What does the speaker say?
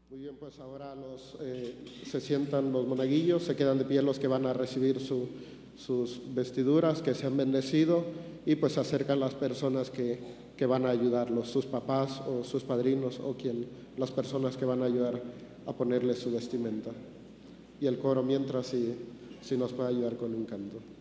Muy bien, pues ahora se sientan los monaguillos, se quedan de pie los que van a recibir sus vestiduras, que se han bendecido, y pues se acercan las personas que van a ayudarlos, sus papás o sus padrinos o las personas que van a ayudar a ponerle su vestimenta. Y el coro mientras si nos puede ayudar con un canto.